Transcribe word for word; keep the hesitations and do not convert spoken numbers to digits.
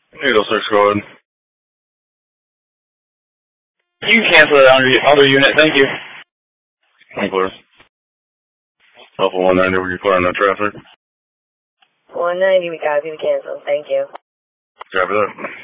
eight oh six, go ahead. You can cancel it on your other unit, thank you. I'm clear. Alpha one ninety, we can clear on that traffic. one ninety, we copy the cancel, thank you. Copy that.